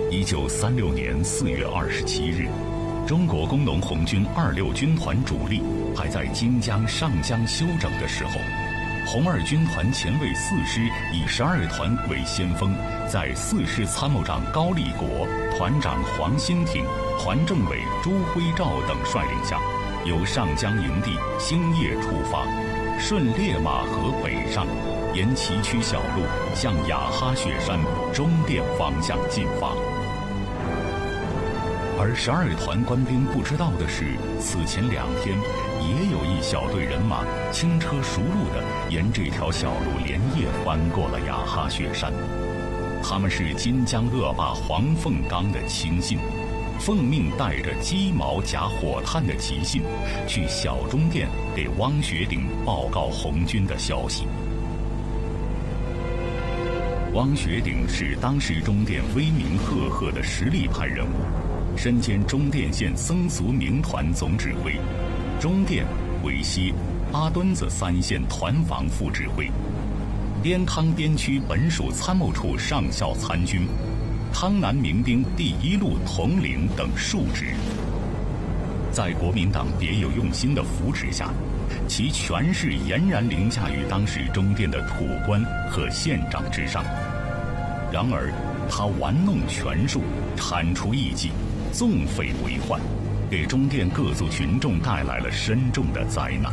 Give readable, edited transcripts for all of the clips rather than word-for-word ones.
1936年4月27日，中国工农红军26军团主力还在金江、上江休整的时候，红二军团前卫4师以12团为先锋，在4师参谋长高立国、团长黄新挺、团政委朱辉照等率领下，由上江营地星夜出发，顺烈马河北上，沿崎岖小路向雅哈雪山中甸方向进发。而12团官兵不知道的是，此前2天也有一小队人马轻车熟路地沿这条小路连夜翻过了雅哈雪山。他们是金江恶霸黄凤刚的亲信，奉命带着鸡毛夹火炭的急信，去小中甸给汪学鼎报告红军的消息。汪学鼎是当时中甸威名赫赫的实力派人物，身兼中甸县僧俗民团总指挥、中甸、维西、阿墩子3县团防副指挥、滇康边区本属参谋处上校参军、康南民兵第1路统领等数职。在国民党别有用心的扶持下，其权势俨然凌驾于当时中甸的土官和县长之上。然而他玩弄权术，铲除异己，纵匪为患，给中甸各族群众带来了深重的灾难。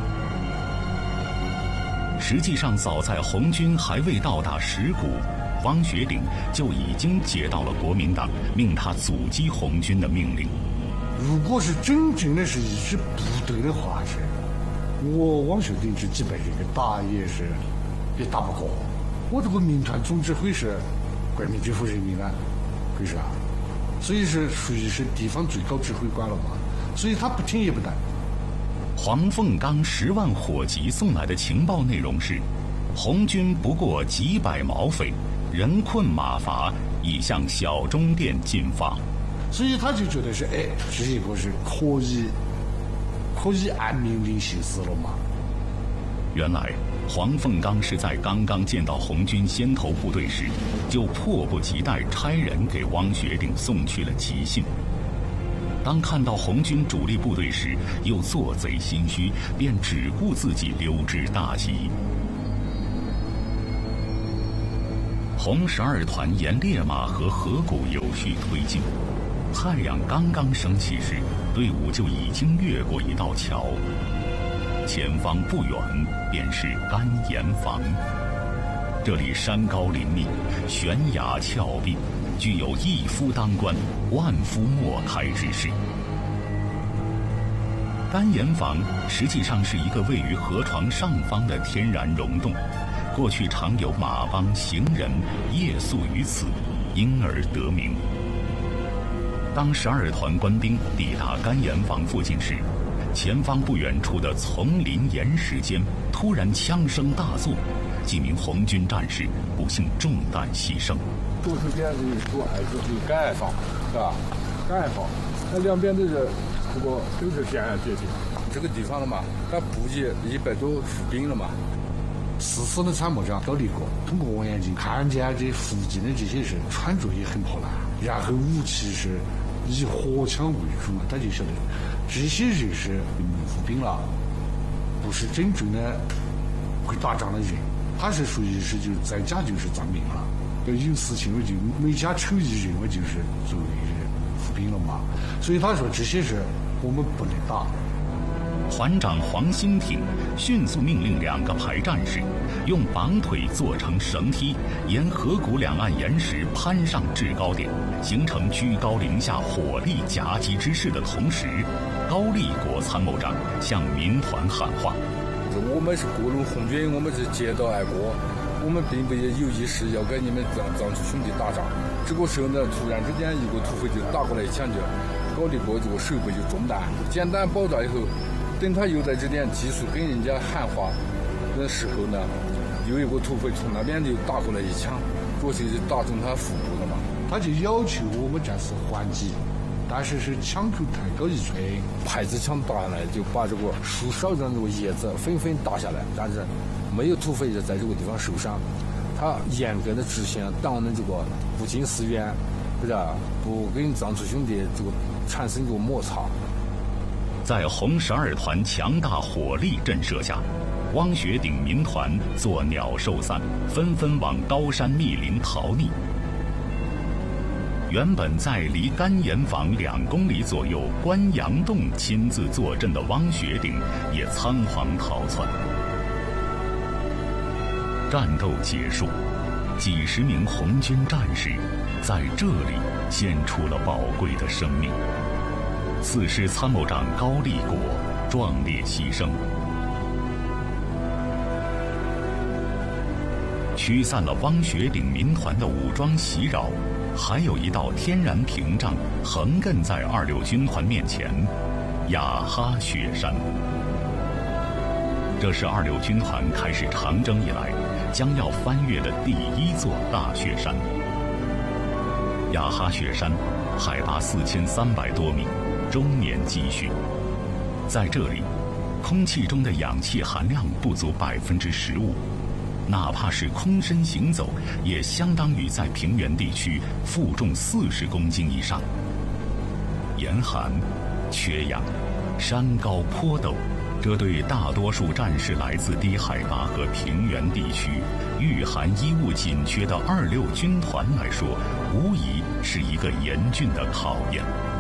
实际上，早在红军还未到达石鼓，汪学鼎就已经接到了国民党命他阻击红军的命令。 如果是真正的是一支部队的话，我汪学鼎这几百人打也打不过。我这个民团总指挥是国民政府人民啊，可是啊，所以是属于是地方最高指挥官了嘛，所以他不听也不带。 黄凤刚10万火急送来的情报内容是，红军不过几百毛匪，人困马乏，已向小中甸进发。 所以他就觉得是，这一个是可以按命令行事了嘛。 原来黄凤刚是在刚刚见到红军先头部队时，就迫不及待差人给汪学鼎送去了急信。当看到红军主力部队时，又做贼心虚，便只顾自己溜之大吉。红12团沿烈马和河谷有序推进，太阳刚刚升起时，队伍就已经越过一道桥。前方不远便是甘岩房，这里山高林密，悬崖峭壁，具有一夫当关，万夫莫开之势。甘岩房实际上是一个位于河床上方的天然溶洞，过去常有马帮行人夜宿于此，因而得名。当12团官兵抵达甘岩房附近时，前方不远处的丛林岩石间突然枪声大作，几名红军战士不幸中弹牺牲。 左手边是矮子，有甘岩房，是吧？甘岩房，那两边都是天然绝壁。这个地方了嘛，他布置100多伏兵了嘛。 4师的参谋长高立国通过望远镜看见这附近的这些是穿着也很破烂，然后武器是以火枪为主嘛，他就晓得这些人是伏兵了，不是真正的会打仗的人，他是属于是就在家就是丧命了。有事情我就每家抽一人，我就是作为伏兵了嘛。所以他说这些是我们不能打。 团长黄新挺迅速命令2个排战士用绑腿做成绳梯，沿河谷两岸岩石攀上制高点，形成居高临下火力夹击之势的同时，高立国参谋长向民团喊话： 我们是各路红军，我们是劫道爱国，我们并不有意识要跟你们藏族兄弟打仗。这个时候呢，突然之间一个土匪就打过来，一枪就高立国这个手部就中弹，简单爆炸以后，等他又在这点技术跟人家喊话的时候呢，有一个土匪从那边就打过来一枪，这就打中他腹部了嘛。 他就要求我们战士还击，但是枪口太高一锤， 拍子枪打下来就把这个树梢上这个叶子纷纷打下来，但是没有土匪在这个地方受伤。他严格的执行党的这个不进寺院、 不然不跟藏族兄弟这个产生一个摩擦。 在红12团强大火力震慑下，汪学鼎民团作鸟兽散，纷纷往高山密林逃匿。原本在离甘岩坊2公里左右关阳洞亲自坐镇的汪学鼎也仓皇逃窜。战斗结束，几十名红军战士在这里献出了宝贵的生命。4师参谋长高立果壮烈牺牲，驱散了汪学鼎民团的武装袭扰。还有一道天然屏障横亘在26军团面前，雅哈雪山。这是26军团开始长征以来将要翻越的第1座大雪山。雅哈雪山海拔4300多米，终年积雪。在这里，空气中的氧气含量不足15%。哪怕是空身行走，也相当于在平原地区负重40公斤以上。严寒、缺氧、山高坡陡，这对大多数战士来自低海拔和平原地区、御寒衣物紧缺的26军团来说，无疑是一个严峻的考验。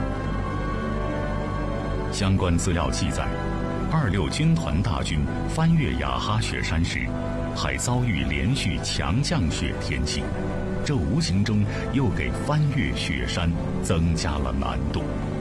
相关资料记载，26军团大军翻越雅哈雪山时，还遭遇连续强降雪天气，这无形中又给翻越雪山增加了难度。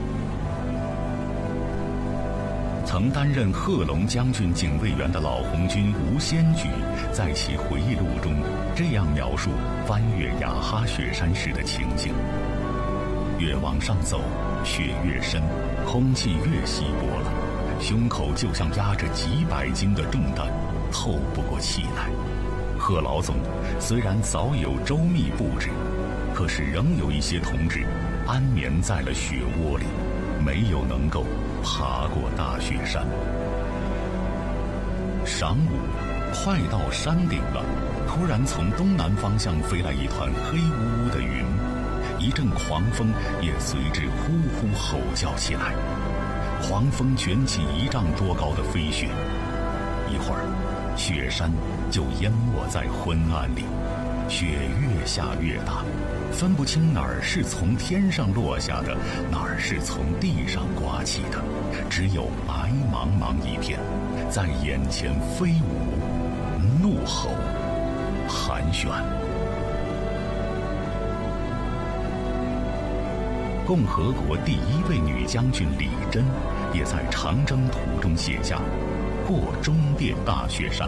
曾担任贺龙将军警卫员的老红军吴先举在其回忆录中这样描述翻越雅哈雪山时的情景：越往上走，雪越深，空气越稀薄了，胸口就像压着几百斤的重担，透不过气来。贺老总虽然早有周密布置，可是仍有一些同志安眠在了雪窝里，没有能够爬过大雪山。晌午，快到山顶了，突然从东南方向飞来一团黑乌乌的云，一阵狂风也随之呼呼吼叫起来。狂风卷起1丈多高的飞雪，一会儿雪山就淹没在昏暗里，雪越下越大，分不清哪儿是从天上落下的，哪儿是从地上刮起的，只有白茫茫一片，在眼前飞舞、怒吼、寒暄。共和国第1位女将军李珍也在长征途中写下：过中甸大雪山，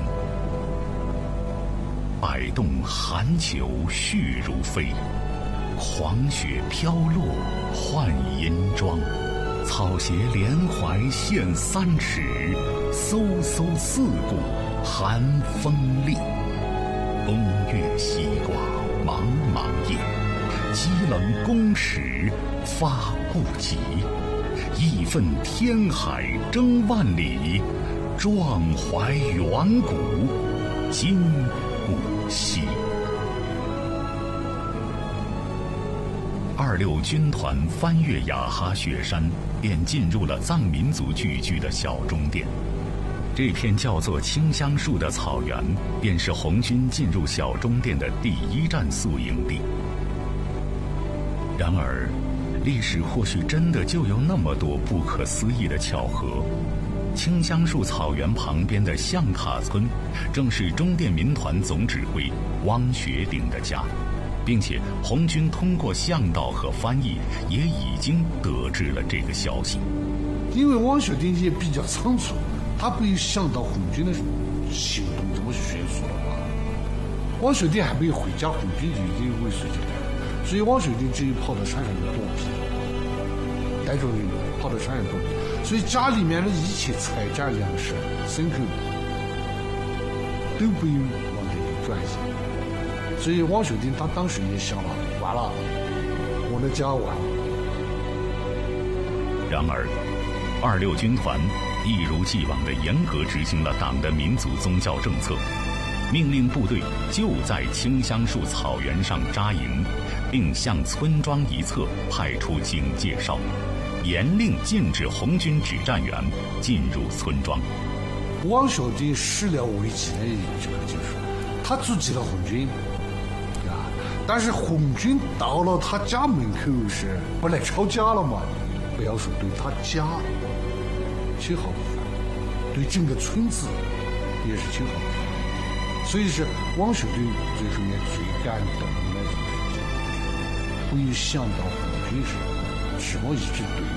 百洞寒虬絮如飞，狂雪飘落换银装，草鞋连怀现3尺，嗖嗖四顾寒风立。冬月西挂茫茫夜，积冷宫尺发不及。义愤天海争万里，壮怀远古今古稀。26军团翻越雅哈雪山，便进入了藏民族聚居的小中甸。这片叫做青香树的草原，便是红军进入小中甸的第1站宿营地。然而，历史或许真的就有那么多不可思议的巧合。青香树草原旁边的象塔村，正是中甸民团总指挥汪学鼎的家，并且红军通过向导和翻译，也已经得知了这个消息。 因为汪学鼎也比较仓促，他没有想到红军的行动这么迅速了吧？汪学鼎还没有回家，红军就已经尾随进来了，所以汪学鼎只有跑到山上躲避，带着人跑到山上躲避。所以家里面的一切财产、粮食、牲口都被往这里转移。所以汪学鼎他当时也想了，完了，我的家完了。 然而，26军团一如既往地严格执行了党的民族宗教政策，命令部队就在青香树草原上扎营， 并向村庄一侧派出警戒哨，严令禁止红军指战员进入村庄。 汪小丁始料未及的这个就是他阻击了红军啊，但是红军到了他家门口是不来抄家了嘛？不要说对他家起好处，对整个村子也是起好处。所以是汪小丁最后面最感动的这个事情，没有想到红军是这么一支队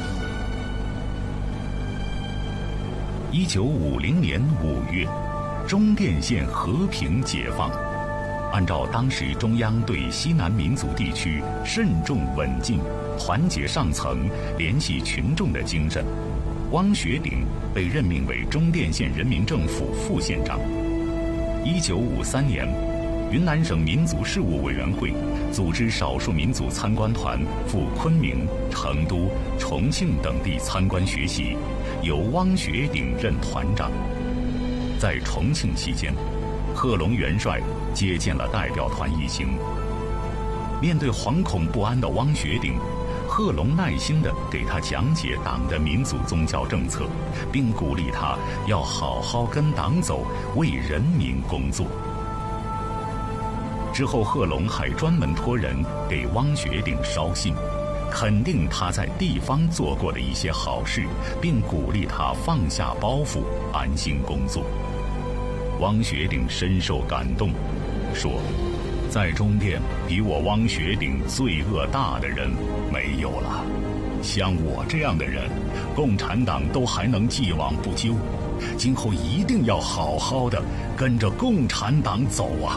伍。 1950年5月，中甸县和平解放。按照当时中央对西南民族地区慎重稳进、团结上层、联系群众的精神，汪学鼎被任命为中甸县人民政府副县长。1953年，云南省民族事务委员会组织少数民族参观团赴昆明、成都、重庆等地参观学习，由汪学鼎任团长。在重庆期间，贺龙元帅接见了代表团一行。面对惶恐不安的汪学鼎，贺龙耐心地给他讲解党的民族宗教政策，并鼓励他要好好跟党走，为人民工作。之后，贺龙还专门托人给汪学鼎捎信，肯定他在地方做过的一些好事，并鼓励他放下包袱，安心工作。汪学鼎深受感动，说：“在中甸，比我汪学鼎罪恶大的人没有了。像我这样的人，共产党都还能既往不咎。今后一定要好好的跟着共产党走啊！”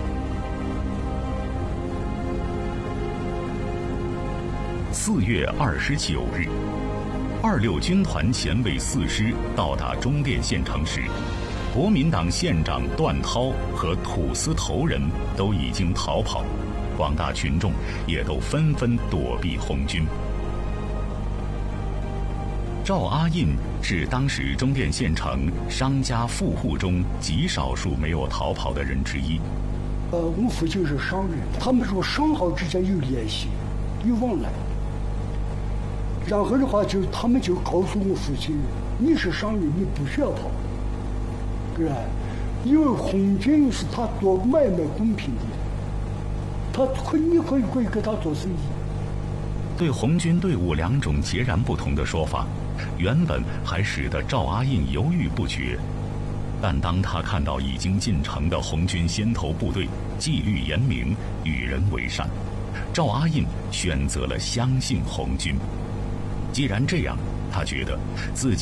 4月29日，26军团前卫4师到达中甸县城时，国民党县长段涛和土司头人都已经逃跑，广大群众也都纷纷躲避红军。赵阿印是当时中甸县城商家富户中极少数没有逃跑的人之一。 我父亲是商人，他们说商号之间有联系，有往来。然后的话他们就告诉我父亲，你是商人，你不需要跑，对吧？因为红军是他做买卖公平的，你可以跟他做生意。 对红军队伍两种截然不同的说法，原本还使得赵阿印犹豫不决。但当他看到已经进城的红军先头部队纪律严明，与人为善，赵阿印选择了相信红军。既然这样，他觉得自己